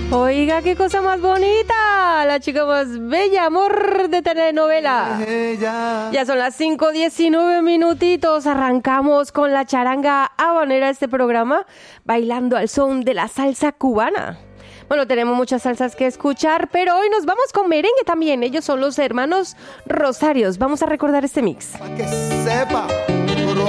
Oiga, qué cosa más bonita, la chica más bella, amor de telenovela. Ya son las 5:19 minutitos, arrancamos con la charanga habanera de este programa, bailando al son de la salsa cubana. Bueno, tenemos muchas salsas que escuchar, pero hoy nos vamos con merengue también. Ellos son los hermanos Rosarios. Vamos a recordar este mix. Pa' que sepa.